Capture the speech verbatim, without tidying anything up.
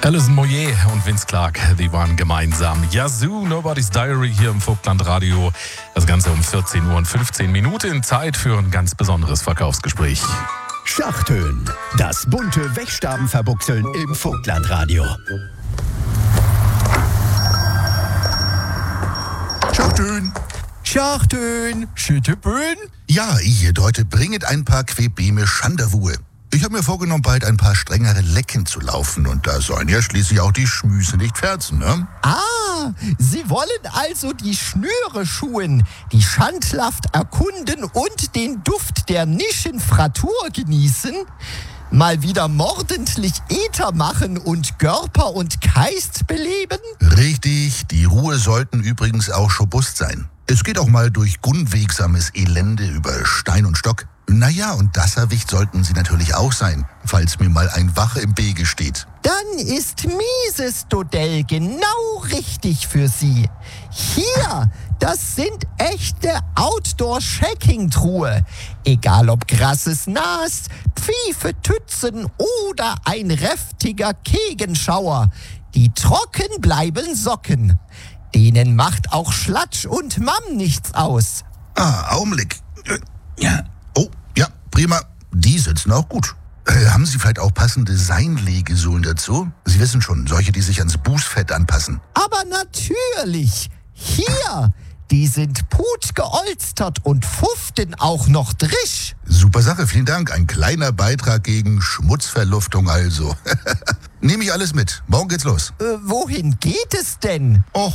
Alison Moyet und Vince Clarke, die waren gemeinsam. Yazoo, Nobody's Diary hier im Vogtlandradio. Das Ganze um vierzehn Uhr und fünfzehn Minuten. Zeit für ein ganz besonderes Verkaufsgespräch. Schachtönen, das bunte Wegstabenverbuchseln im Vogtlandradio. Schachtönen. Schachtönen, Schütteböen. Ja, ihr Leute, bringet ein paar Quebeme Schanderwuhe. Ich habe mir vorgenommen, bald ein paar strengere Lecken zu laufen. Und da sollen ja schließlich auch die Schmüse nicht ferzen, ne? Ah, Sie wollen also die Schnüre schuhen, die Schandlaft erkunden und den Duft der Nischenfratur genießen? Mal wieder mordentlich Äther machen und Görper und Keist beleben? Richtig, die Ruhe sollten übrigens auch schobust sein. Es geht auch mal durch unwegsames Elende über Stein und Stock. Naja, und Dasserwicht sollten Sie natürlich auch sein, falls mir mal ein Wache im Wege steht. Dann ist Mises Dodell genau richtig für Sie. Hier, das sind echte Outdoor-Shacking-Truhe. Egal ob grasses Nas, Pfiefe, Tützen oder ein räftiger Kegenschauer. Die trocken bleiben Socken. Denen macht auch Schlatsch und Mamm nichts aus. Ah, Augenblick. Ja. Oh, ja, prima. Die sitzen auch gut. Äh, haben Sie vielleicht auch passende Seinlegesohlen dazu? Sie wissen schon, solche, die sich ans Bußfett anpassen. Aber natürlich. Hier, die sind putgeolstert und fuften auch noch drisch. Super Sache, vielen Dank. Ein kleiner Beitrag gegen Schmutzverluftung also. Nehme ich alles mit. Morgen geht's los. Äh, wohin geht es denn? Och,